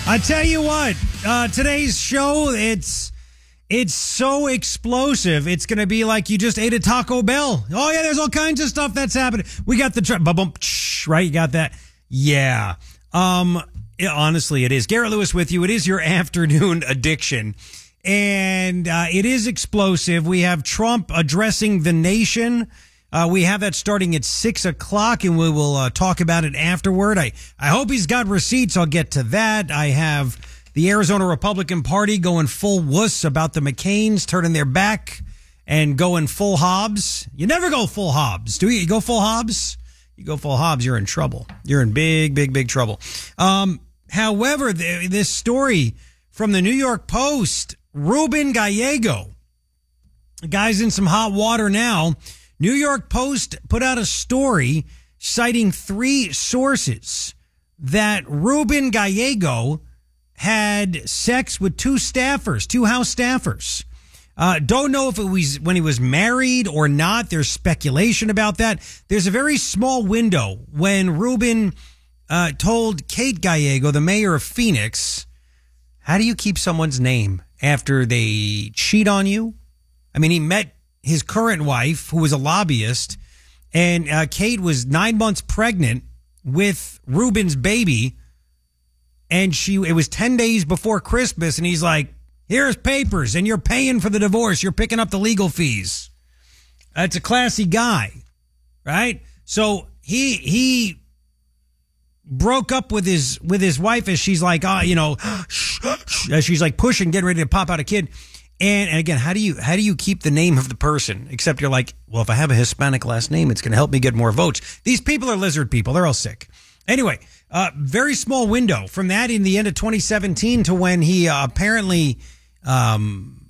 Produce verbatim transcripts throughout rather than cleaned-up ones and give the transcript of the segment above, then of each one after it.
I tell you what, uh, today's show, it's it's so explosive. It's going to be like you just ate a Taco Bell. Oh, yeah, there's all kinds of stuff that's happening. We got the, tra- bump, right? You got that? Yeah. Um, yeah, honestly, it is. Garrett Lewis with you. It is your afternoon addiction. And uh, it is explosive. We have Trump addressing the nation. Uh, we have that starting at six o'clock, and we will uh, talk about it afterward. I, I hope he's got receipts. I'll get to that. I have the Arizona Republican Party going full wuss about the McCains turning their back and going full Hobbs. You never go full Hobbs, do you? You go full Hobbs? You go full Hobbs, you're in trouble. You're in big, big, big trouble. Um, however, th- this story from the New York Post, Ruben Gallego, the guy's in some hot water now. New York Post put out a story citing three sources that Ruben Gallego had sex with two staffers, two House staffers. Uh, don't know if it was when he was married or not. There's speculation about that. There's a very small window when Ruben uh, told Kate Gallego, the mayor of Phoenix, how do you keep someone's name after they cheat on you? I mean, he met his current wife, who was a lobbyist, and uh, Kate was nine months pregnant with Ruben's baby, and she it was ten days before Christmas, and he's like, here's papers, and you're paying for the divorce. You're picking up the legal fees. That's a classy guy, right? So he he broke up with his with his wife as she's like, ah, oh, you know, as she's like pushing, getting ready to pop out a kid. And, and again, how do you how do you keep the name of the person? Except you're like, well, if I have a Hispanic last name, it's going to help me get more votes. These people are lizard people. They're all sick. Anyway, uh, very small window from that in the end of twenty seventeen to when he uh, apparently um,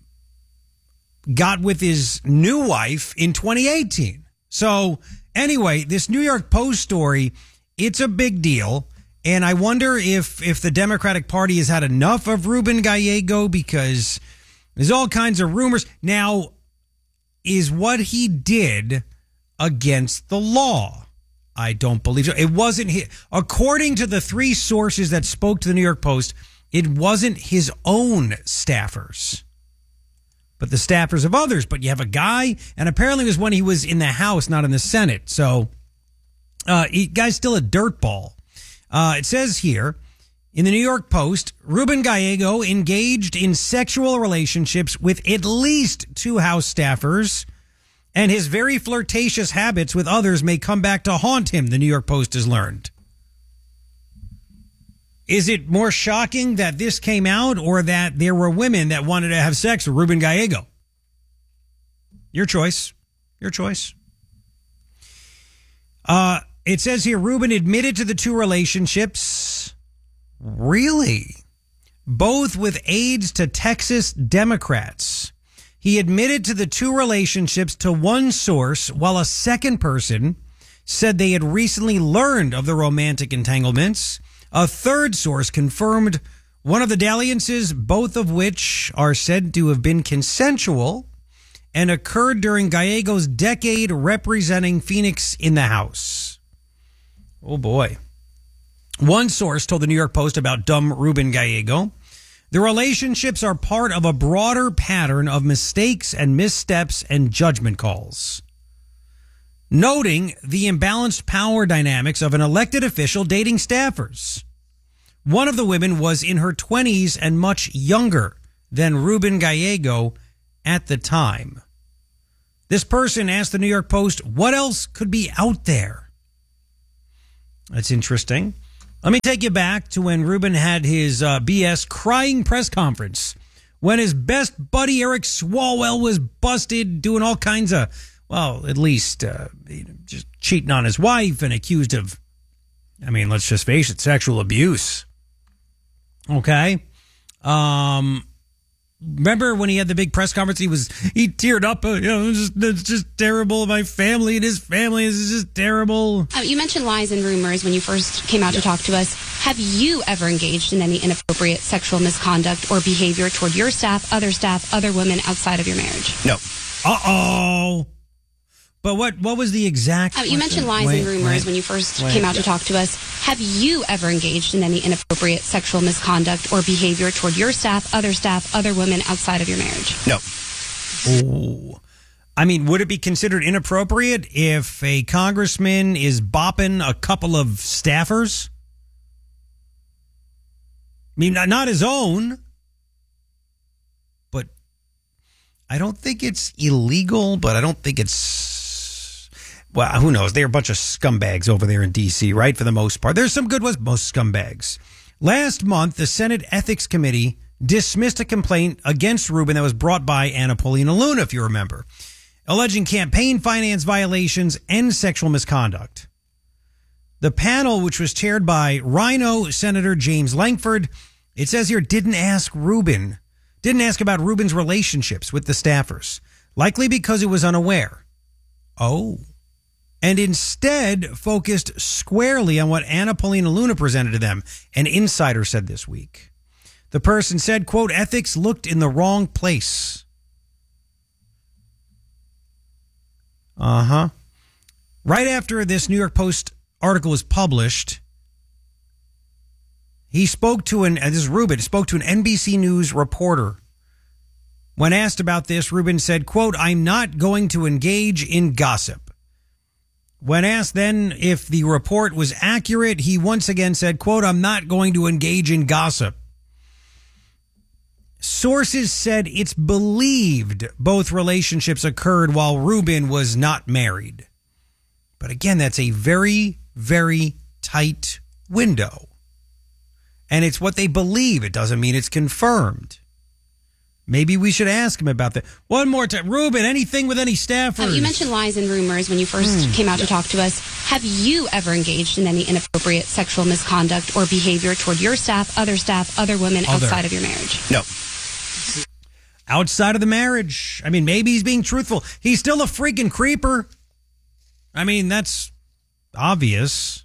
got with his new wife in twenty eighteen. So anyway, this New York Post story, it's a big deal. And I wonder if if the Democratic Party has had enough of Ruben Gallego, because there's all kinds of rumors. Now, is what he did against the law? I don't believe so. It wasn't his, according to the three sources that spoke to the New York Post, it wasn't his own staffers, but the staffers of others. But you have a guy, and apparently it was when he was in the House, not in the Senate. So, uh, he, guy's still a dirtball. Uh, it says here, in the New York Post, Ruben Gallego engaged in sexual relationships with at least two House staffers, and his very flirtatious habits with others may come back to haunt him, the New York Post has learned. Is it more shocking that this came out or that there were women that wanted to have sex with Ruben Gallego? Your choice. Your choice. Uh, it says here, Ruben admitted to the two relationships. Really? Both with aides to Texas Democrats. He admitted to the two relationships to one source, while a second person said they had recently learned of the romantic entanglements. A third source confirmed one of the dalliances, both of which are said to have been consensual and occurred during Gallego's decade representing Phoenix in the House. Oh, boy. One source told the New York Post about dumb Ruben Gallego. The relationships are part of a broader pattern of mistakes and missteps and judgment calls, noting the imbalanced power dynamics of an elected official dating staffers. One of the women was in her twenties and much younger than Ruben Gallego at the time. This person asked the New York Post, what else could be out there? That's interesting. Let me take you back to when Ruben had his uh, B S crying press conference, when his best buddy Eric Swalwell was busted doing all kinds of, well, at least uh, just cheating on his wife and accused of, I mean, let's just face it, sexual abuse. Okay. Um, remember when he had the big press conference, he was, he teared up, uh, you know, it's just, it's just terrible. My family and his family is just terrible. Uh, you mentioned lies and rumors when you first came out to talk to us. Have you ever engaged in any inappropriate sexual misconduct or behavior toward your staff, other staff, other women outside of your marriage? No. Uh-oh. But what what was the exact... Uh, you mentioned lies wait, and rumors wait, when you first wait. came out to talk to us. Have you ever engaged in any inappropriate sexual misconduct or behavior toward your staff, other staff, other women outside of your marriage? No. Oh. I mean, would it be considered inappropriate if a congressman is bopping a couple of staffers? I mean, not his own, but I don't think it's illegal, but I don't think it's, well, who knows? They're a bunch of scumbags over there in D C, right? For the most part. There's some good ones, most scumbags. Last month, the Senate Ethics Committee dismissed a complaint against Rubin that was brought by Anna Paulina Luna, if you remember, alleging campaign finance violations and sexual misconduct. The panel, which was chaired by Rhino Senator James Lankford, it says here, didn't ask Rubin, didn't ask about Rubin's relationships with the staffers, likely because it was unaware. Oh. And instead focused squarely on what Anna Paulina Luna presented to them, an insider said this week. The person said, quote, ethics looked in the wrong place. Uh-huh. Right after this New York Post article was published, he spoke to an, this is Rubin, spoke to an N B C News reporter. When asked about this, Rubin said, quote, I'm not going to engage in gossip. When asked then if the report was accurate, he once again said, quote, I'm not going to engage in gossip. Sources said it's believed both relationships occurred while Rubin was not married. But again, that's a very, very tight window. And it's what they believe. It doesn't mean it's confirmed. Maybe we should ask him about that. One more time. Rubin, anything with any staffers? Uh, you mentioned lies and rumors when you first mm. came out to talk to us. Have you ever engaged in any inappropriate sexual misconduct or behavior toward your staff, other staff, other women other. outside of your marriage? No. Outside of the marriage. I mean, maybe he's being truthful. He's still a freaking creeper. I mean, that's obvious.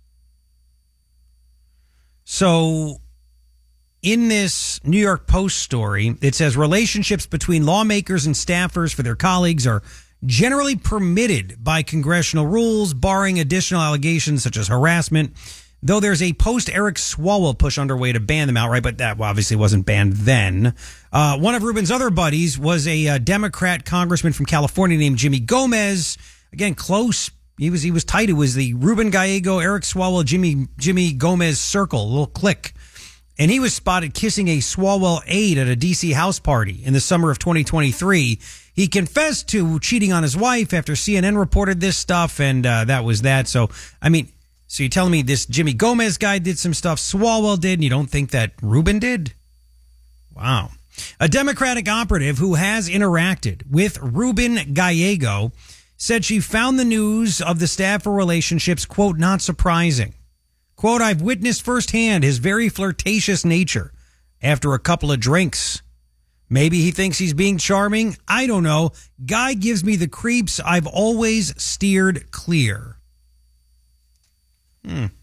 So, in this New York Post story, it says relationships between lawmakers and staffers for their colleagues are generally permitted by congressional rules, barring additional allegations such as harassment, though there's a post-Eric Swalwell push underway to ban them outright, but that obviously wasn't banned then. Uh, one of Rubin's other buddies was a uh, Democrat congressman from California named Jimmy Gomez. Again, close. He was he was tight. It was the Ruben Gallego, Eric Swalwell, Jimmy Jimmy Gomez circle, a little clique. And he was spotted kissing a Swalwell aide at a D C house party in the summer of twenty twenty-three. He confessed to cheating on his wife after C N N reported this stuff, and uh, that was that. So, I mean, so you're telling me this Jimmy Gomez guy did some stuff Swalwell did, and you don't think that Rubin did? Wow. A Democratic operative who has interacted with Ruben Gallego said she found the news of the staffer relationships, quote, not surprising. Quote, I've witnessed firsthand his very flirtatious nature after a couple of drinks. Maybe he thinks he's being charming. I don't know. Guy gives me the creeps. I've always steered clear. Hmm.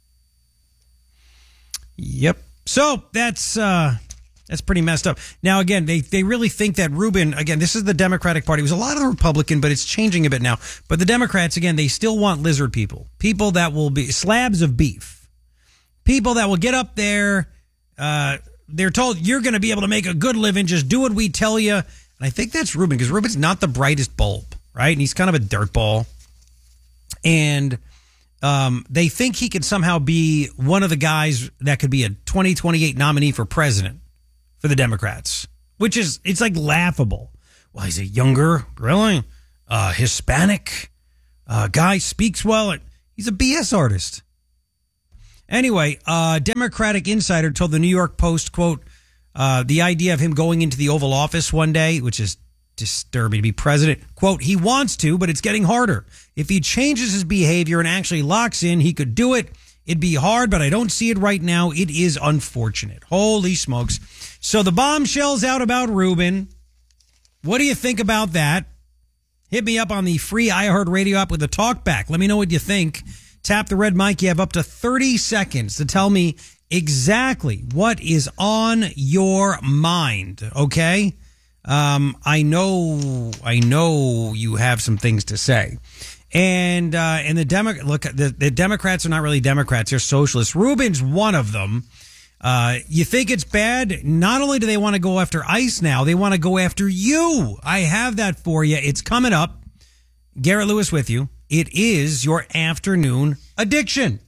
Yep. So that's uh, that's pretty messed up. Now, again, they, they really think that Rubin, again, this is the Democratic Party. It was a lot of the Republican, but it's changing a bit now. But the Democrats, again, they still want lizard people. People that will be slabs of beef. People that will get up there. Uh, they're told, you're going to be able to make a good living. Just do what we tell you. And I think that's Rubin, because Rubin's not the brightest bulb, right? And he's kind of a dirtball. And um, they think he could somehow be one of the guys that could be a twenty twenty-eight nominee for president for the Democrats, which is, it's like laughable. Well, he's a younger, really, uh, Hispanic uh, guy, speaks well. He's a B S artist. Anyway, uh, Democratic insider told the New York Post, quote, uh, the idea of him going into the Oval Office one day, which is disturbing to be president, quote, he wants to, but it's getting harder. If he changes his behavior and actually locks in, he could do it. It'd be hard, but I don't see it right now. It is unfortunate. Holy smokes. So the bombshell's out about Rubin. What do you think about that? Hit me up on the free iHeartRadio app with a talk back. Let me know what you think. Tap the red mic. You have up to thirty seconds to tell me exactly what is on your mind, okay? Um, I know, I know you have some things to say. And uh, and the Demo- look, the, the Democrats are not really Democrats; they're socialists. Rubin's one of them. Uh, you think it's bad? Not only do they want to go after ICE now, they want to go after you. I have that for you. It's coming up. Garrett Lewis with you. It is your afternoon addiction.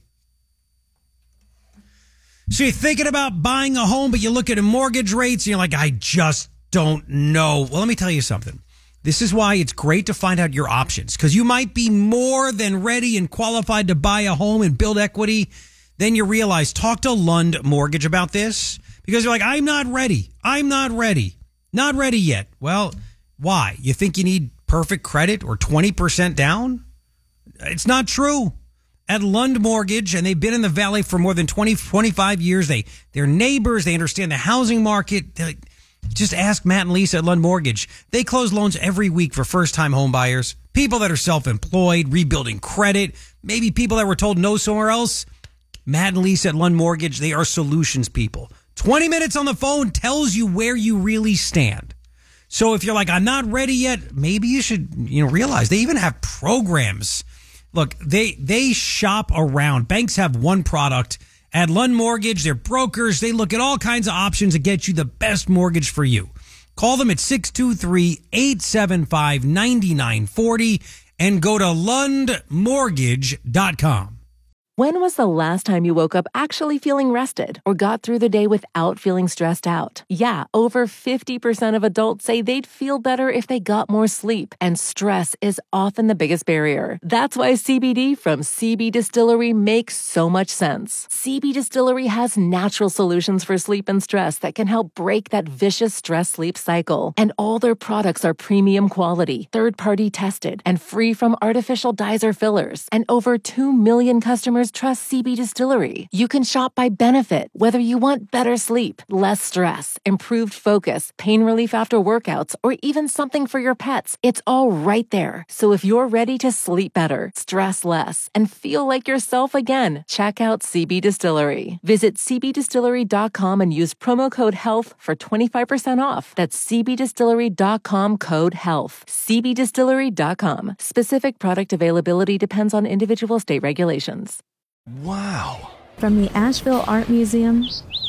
So you're thinking about buying a home, but you look at the mortgage rates and you're like, I just don't know. Well, let me tell you something. This is why it's great to find out your options, because you might be more than ready and qualified to buy a home and build equity. Then you realize, talk to Lund Mortgage about this, because you're like, I'm not ready. I'm not ready. Not ready yet. Well, why? You think you need perfect credit or twenty percent down? It's not true. At Lund Mortgage, and they've been in the Valley for more than twenty, twenty-five years. They, they're neighbors. They understand the housing market. They're, Just ask Matt and Lisa at Lund Mortgage. They close loans every week for first-time home buyers, people that are self-employed, rebuilding credit, maybe people that were told no somewhere else. Matt and Lisa at Lund Mortgage, they are solutions people. twenty minutes on the phone tells you where you really stand. So if you're like, I'm not ready yet, maybe you should, you know, realize they even have programs. Look, they they shop around. Banks have one product. At Lund Mortgage, they're brokers. They look at all kinds of options to get you the best mortgage for you. Call them at six two three, eight seven five, nine nine four zero and go to lund mortgage dot com. When was the last time you woke up actually feeling rested or got through the day without feeling stressed out? Yeah, over fifty percent of adults say they'd feel better if they got more sleep, and stress is often the biggest barrier. That's why C B D from C B Distillery makes so much sense. C B Distillery has natural solutions for sleep and stress that can help break that vicious stress-sleep cycle. And all their products are premium quality, third-party tested, and free from artificial dyes or fillers. And over two million customers trust C B Distillery. You can shop by benefit, whether you want better sleep, less stress, improved focus, pain relief after workouts, or even something for your pets. It's all right there. So if you're ready to sleep better, stress less, and feel like yourself again, check out C B Distillery. Visit c b distillery dot com and use promo code HEALTH for twenty-five percent off. That's c b distillery dot com code HEALTH. c b distillery dot com. Specific product availability depends on individual state regulations. Wow. From the Asheville Art Museum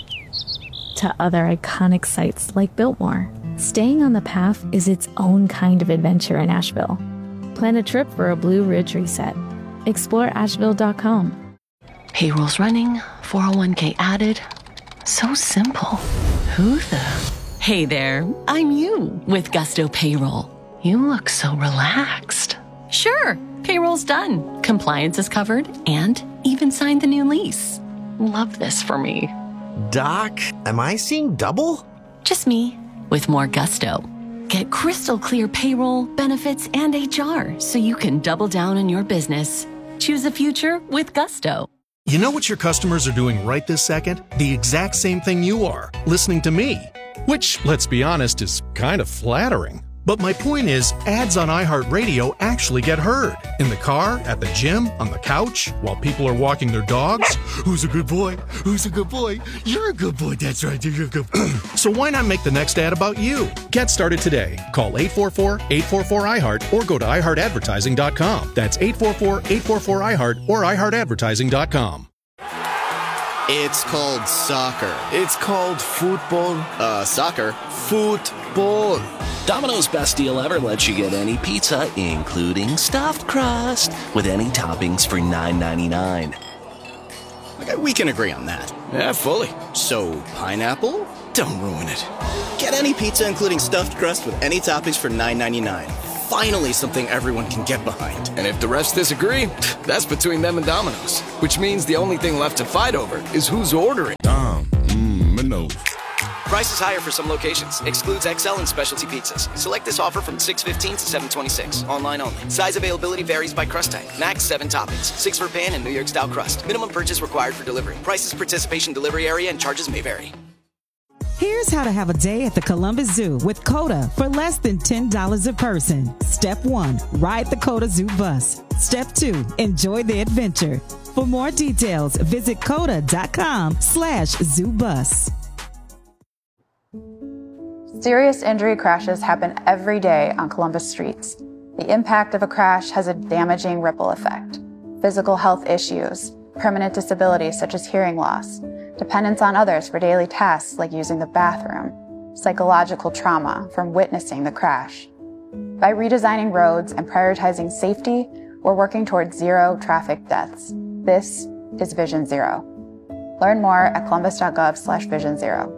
to other iconic sites like Biltmore, staying on the path is its own kind of adventure in Asheville. Plan a trip for a Blue Ridge reset. Explore asheville dot com. Payroll's running, four oh one k added. So simple. Who the? Hey there, I'm you with Gusto Payroll. You look so relaxed. Sure, payroll's done. Compliance is covered and even signed the new lease. Love this for me. Doc, am I seeing double? Just me with more gusto. Get crystal clear payroll, benefits, and H R so you can double down on your business. Choose a future with Gusto. You know what your customers are doing right this second? The exact same thing you are, listening to me. Which, let's be honest, is kind of flattering. But my point is, ads on iHeartRadio actually get heard. In the car, at the gym, on the couch, while people are walking their dogs. Who's a good boy? Who's a good boy? You're a good boy. That's right. You're a good boy. So why not make the next ad about you? Get started today. Call eight four four, eight four four, I heart or go to i heart advertising dot com. That's eight four four, eight four four, I heart or i heart advertising dot com. It's called soccer. It's called football. Uh, soccer. Football. Domino's Best Deal Ever lets you get any pizza, including stuffed crust, with any toppings for nine ninety-nine. Okay, we can agree on that. Yeah, fully. So, pineapple? Don't ruin it. Get any pizza, including stuffed crust, with any toppings for nine ninety-nine. Finally, something everyone can get behind. And if the rest disagree, that's between them and Domino's. Which means the only thing left to fight over is who's ordering. Dom, mmm, Minos. Price is higher for some locations. Excludes X L and specialty pizzas. Select this offer from six fifteen to seven twenty-six. Online only. Size availability varies by crust type. Max seven toppings. Six for pan and New York style crust. Minimum purchase required for delivery. Prices, participation, delivery area, and charges may vary. Here's how to have a day at the Columbus Zoo with COTA for less than ten dollars a person. Step one, ride the COTA Zoo bus. Step two, enjoy the adventure. For more details, visit coda dot com slash zoo bus. Serious injury crashes happen every day on Columbus streets. The impact of a crash has a damaging ripple effect. Physical health issues, permanent disabilities such as hearing loss, dependence on others for daily tasks like using the bathroom, psychological trauma from witnessing the crash. By redesigning roads and prioritizing safety, we're working towards zero traffic deaths. This is Vision Zero. Learn more at columbus.gov slash vision zero.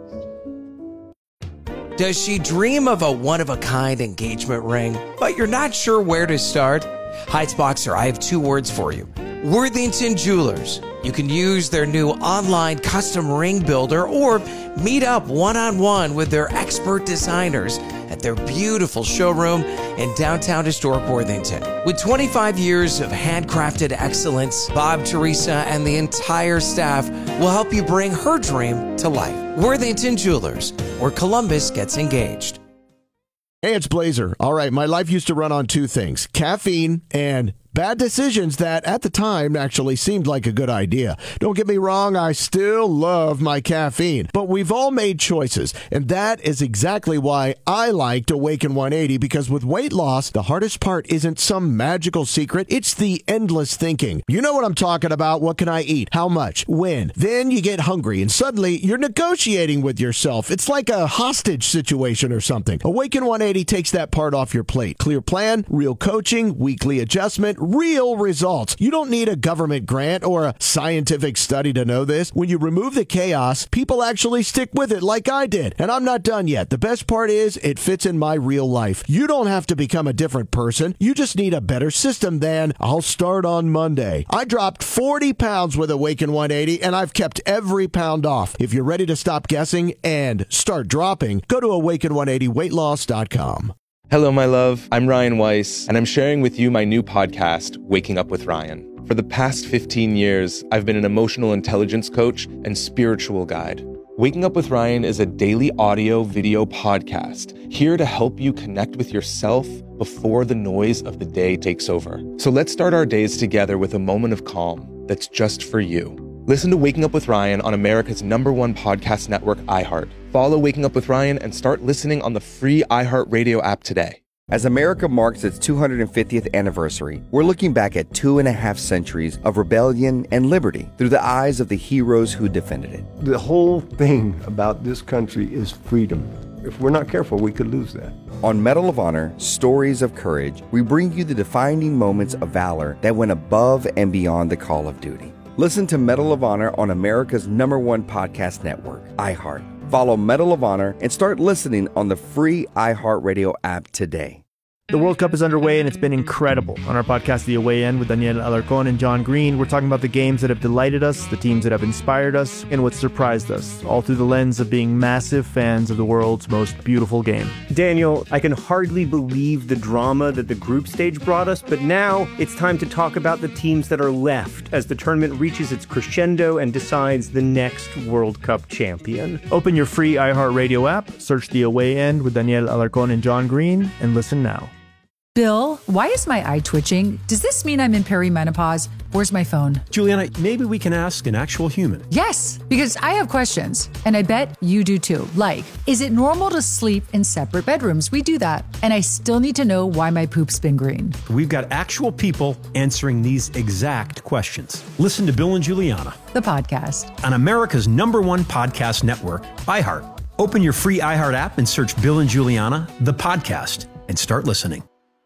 Does she dream of a one-of-a-kind engagement ring, but you're not sure where to start? Heights Boxer, I have two words for you. Worthington Jewelers. You can use their new online custom ring builder or meet up one-on-one with their expert designers at their beautiful showroom in downtown historic Worthington. With twenty-five years of handcrafted excellence, Bob, Teresa, and the entire staff will help you bring her dream to life. Worthington Jewelers, where Columbus gets engaged. Hey, it's Blazer. All right, my life used to run on two things, caffeine and bad decisions that at the time actually seemed like a good idea. Don't get me wrong, I still love my caffeine, but we've all made choices, and that is exactly why I liked Awaken one eighty, because with weight loss, the hardest part isn't some magical secret, it's the endless thinking. You know what I'm talking about. What can I eat? How much? When? Then you get hungry, and suddenly you're negotiating with yourself. It's like a hostage situation or something. Awaken one eighty takes that part off your plate. Clear plan, real coaching, weekly adjustment, real results. You don't need a government grant or a scientific study to know this. When you remove the chaos, people actually stick with it like I did. And I'm not done yet. The best part is it fits in my real life. You don't have to become a different person. You just need a better system than I'll start on Monday. I dropped forty pounds with Awaken one eighty and I've kept every pound off. If you're ready to stop guessing and start dropping, go to awaken one eighty weight loss dot com. Hello, my love. I'm Ryan Weiss, and I'm sharing with you my new podcast, Waking Up with Ryan. For the past fifteen years, I've been an emotional intelligence coach and spiritual guide. Waking Up with Ryan is a daily audio video podcast here to help you connect with yourself before the noise of the day takes over. So let's start our days together with a moment of calm that's just for you. Listen to Waking Up with Ryan on America's number one podcast network, iHeart. Follow Waking Up with Ryan and start listening on the free iHeartRadio app today. As America marks its two hundred fiftieth anniversary, we're looking back at two and a half centuries of rebellion and liberty through the eyes of the heroes who defended it. The whole thing about this country is freedom. If we're not careful, we could lose that. On Medal of Honor, Stories of Courage, we bring you the defining moments of valor that went above and beyond the call of duty. Listen to Medal of Honor on America's number one podcast network, iHeart. Follow Medal of Honor and start listening on the free iHeartRadio app today. The World Cup is underway, and it's been incredible. On our podcast, The Away End, with Daniel Alarcón and John Green, we're talking about the games that have delighted us, the teams that have inspired us, and what surprised us, all through the lens of being massive fans of the world's most beautiful game. Daniel, I can hardly believe the drama that the group stage brought us, but now it's time to talk about the teams that are left as the tournament reaches its crescendo and decides the next World Cup champion. Open your free iHeartRadio app, search The Away End with Daniel Alarcón and John Green, and listen now. Bill, why is my eye twitching? Does this mean I'm in perimenopause? Where's my phone? Juliana, maybe we can ask an actual human. Yes, because I have questions, and I bet you do too. Like, is it normal to sleep in separate bedrooms? We do that. And I still need to know why my poop's been green. We've got actual people answering these exact questions. Listen to Bill and Juliana, the podcast, on America's number one podcast network, iHeart. Open your free iHeart app and search Bill and Juliana, the podcast, and start listening.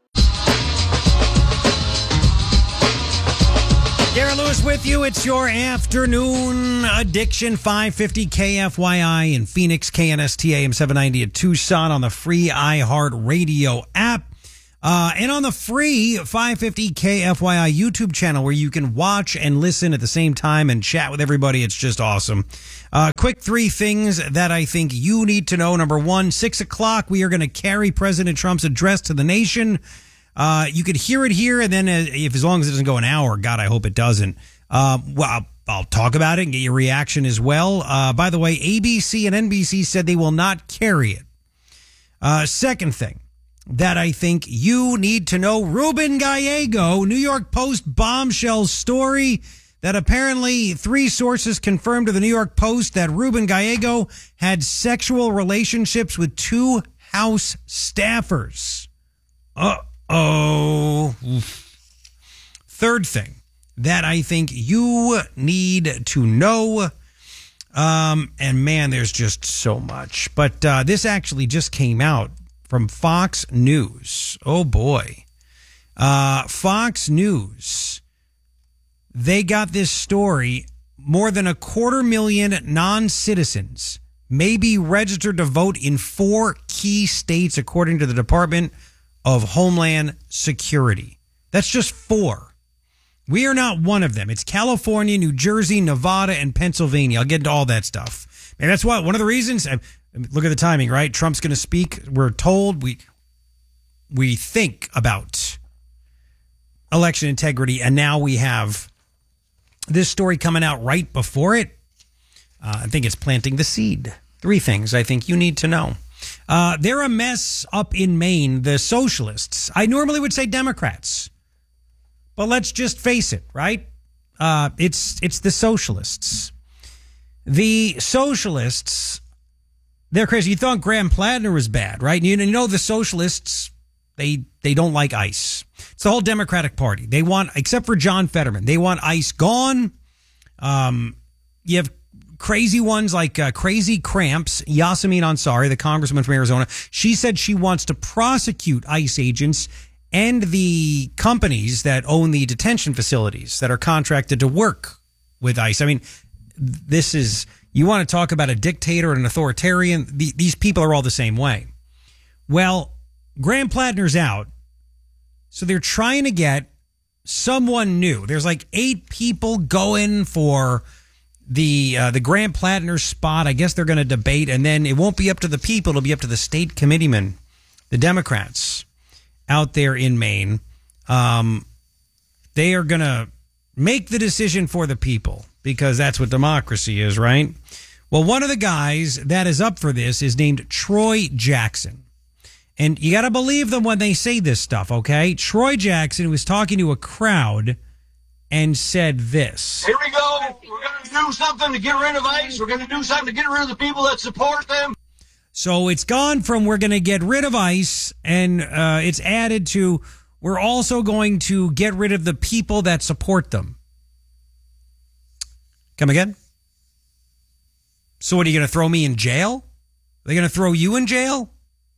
Garrett Lewis with you. It's your afternoon addiction. five fifty K F Y I in Phoenix, K N S T A M seven ninety at Tucson on the free iHeart Radio app. Uh, and on the free five fifty K F Y I YouTube channel where you can watch and listen at the same time and chat with everybody. It's just awesome. Uh, quick three things that I think you need to know. Number one, six o'clock, we are going to carry President Trump's address to the nation. Uh, you could hear it here, and then uh, if as long as it doesn't go an hour, God, I hope it doesn't. Uh, well, I'll, I'll talk about it and get your reaction as well. Uh, by the way, A B C and N B C said they will not carry it. Uh, second thing that I think you need to know, Ruben Gallego, New York Post bombshell story that apparently three sources confirmed to the New York Post that Ruben Gallego had sexual relationships with two House staffers. Uh-oh. Third thing that I think you need to know, um, and man, there's just so much. But uh, this actually just came out from Fox News. Oh, boy. Uh, Fox News, they got this story. More than a quarter million non-citizens may be registered to vote in four key states, according to the Department of Homeland Security. That's just four. We are not one of them. It's California, New Jersey, Nevada, and Pennsylvania. I'll get into all that stuff. And that's why one of the reasons, look at the timing, right? Trump's going to speak. We're told we we think about election integrity, and now we have this story coming out right before it. Uh, I think it's planting the seed. Three things I think you need to know. Uh, they're a mess up in Maine, the socialists. I normally would say Democrats, but let's just face it, right? Uh, it's it's the socialists. The socialists, they're crazy. You thought Graham Plattner was bad, right? You know, the socialists, they they don't like ICE. It's the whole Democratic Party. They want, except for John Fetterman, they want ICE gone. Um, you have crazy ones like uh, Crazy Cramps, Yasemin Ansari, the congressman from Arizona. She said she wants to prosecute ICE agents and the companies that own the detention facilities that are contracted to work with ICE. I mean, this is, you want to talk about a dictator and an authoritarian. The, these people are all the same way. Well, Graham Plattner's out, so they're trying to get someone new. There's like eight people going for the uh, the Graham Plattner spot. I guess they're going to debate, and then it won't be up to the people. It'll be up to the state committeemen, the Democrats out there in Maine. Um, they are going to make the decision for the people, because that's what democracy is, right? Well, one of the guys that is up for this is named Troy Jackson. And you got to believe them when they say this stuff, okay? Troy Jackson was talking to a crowd and said this. Here we go. We're going to do something to get rid of ICE. We're going to do something to get rid of the people that support them. So it's gone from we're going to get rid of ICE, and uh, it's added to we're also going to get rid of the people that support them. Come again? So what, are you going to throw me in jail? Are they going to throw you in jail?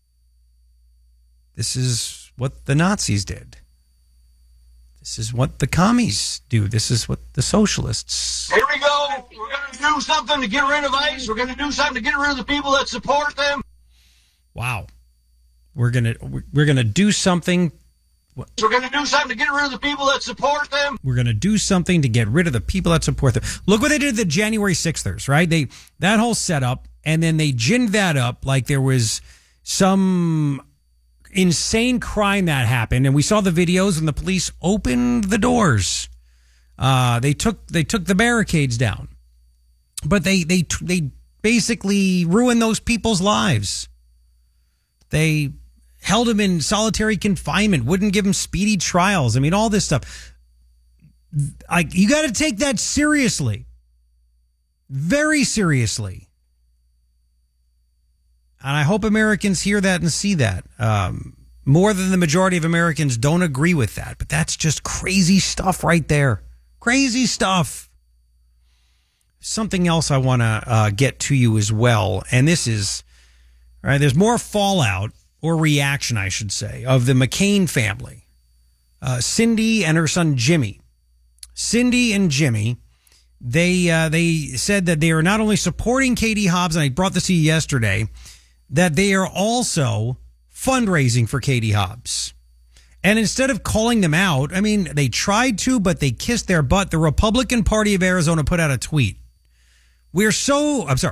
This is what the Nazis did. This is what the commies do. This is what the socialists. Here we go. We're going to do something to get rid of ICE. We're going to do something to get rid of the people that support them. Wow. We're going to we're going to do something. We're going to do something to get rid of the people that support them. We're going to do something to get rid of the people that support them. Look what they did to the January sixthers, right? They that whole setup, and then they ginned that up like there was some insane crime that happened, and we saw the videos when the police opened the doors. Uh, they took they took the barricades down, but they they they basically ruined those people's lives. They held them in solitary confinement, wouldn't give them speedy trials. I mean, all this stuff. I, you got to take that seriously, very seriously. And I hope Americans hear that and see that. Um, more than the majority of Americans don't agree with that. But that's just crazy stuff right there. Crazy stuff. Something else I want to uh, get to you as well. And this is, all right, there's more fallout, or reaction, I should say, of the McCain family. Uh, Cindy and her son Jimmy. Cindy and Jimmy, they uh, they said that they are not only supporting Katie Hobbs, and I brought this to you yesterday, that they are also fundraising for Katie Hobbs. And instead of calling them out, I mean, they tried to, but they kissed their butt. The Republican Party of Arizona put out a tweet. We're so, I'm sorry,